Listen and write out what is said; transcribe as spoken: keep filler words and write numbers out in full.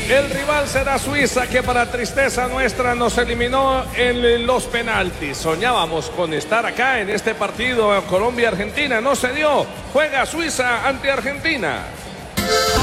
El rival será Suiza, que para tristeza nuestra nos eliminó en los penaltis. Soñábamos con estar acá en este partido Colombia-Argentina, no se dio. Juega Suiza ante Argentina.